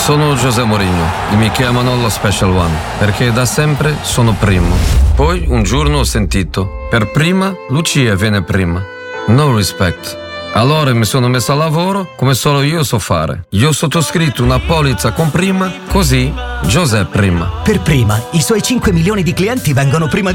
Sono José Mourinho e mi chiamano lo Special One perché da sempre sono primo. Poi un giorno ho sentito: per prima Lucia viene prima. No respect. Allora mi sono messo a lavoro come solo io so fare. Io ho sottoscritto una polizza con prima, così José prima. Per prima, i suoi 5 milioni di clienti vengono prima